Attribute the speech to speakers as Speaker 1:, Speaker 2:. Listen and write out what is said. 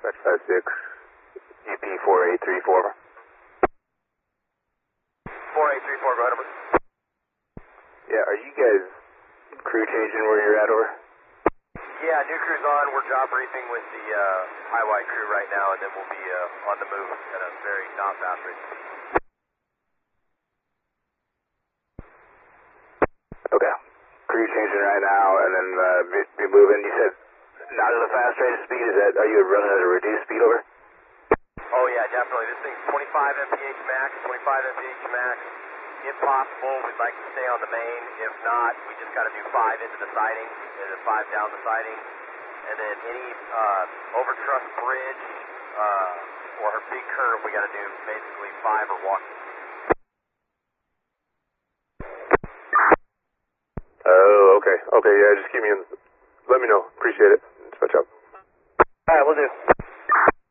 Speaker 1: 556, UP 4834.
Speaker 2: 4834, go ahead, over.
Speaker 1: Yeah, are you guys crew changing where you're at, over?
Speaker 2: Yeah, new crew's on. We're job briefing with the high-wide crew right now, and then we'll be on the move at a very not fast rate of speed.
Speaker 1: Okay. Crew changing right now, and then be moving. You said not at a fast rate of speed. Are you running at a reduced speed, over?
Speaker 2: Oh yeah, definitely. This thing's 25 mph max, 25 mph max. If possible, we'd like to stay on the main. If not, we just got to do 5 into the siding, and then 5 down the siding. And then any over truss bridge or her big curve, we got to do basically 5 or walking.
Speaker 1: Oh, okay. Okay, yeah, just keep me in. Let me know. Appreciate it. Switch up.
Speaker 2: All right, we'll do.